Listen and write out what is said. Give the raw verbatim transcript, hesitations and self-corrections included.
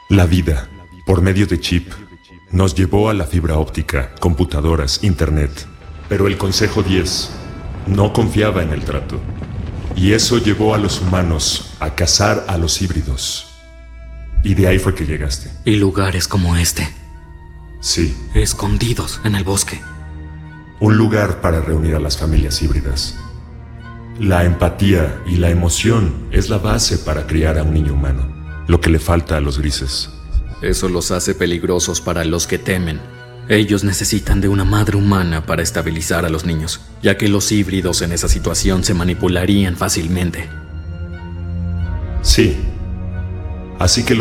La vida, por medio de chip, nos llevó a la fibra óptica, computadoras, internet. Pero el Consejo diez no confiaba en el trato. Y eso llevó a los humanos a cazar a los híbridos. Y de ahí fue que llegaste. Y lugares como este, Sí, escondidos en el bosque. un lugar para reunir a las familias híbridas. La empatía y la emoción es la base para criar a un niño humano, lo que le falta a los grises. Eso los hace peligrosos para los que temen. Ellos necesitan de una madre humana para estabilizar a los niños, ya que los híbridos en esa situación se manipularían fácilmente. Sí, así que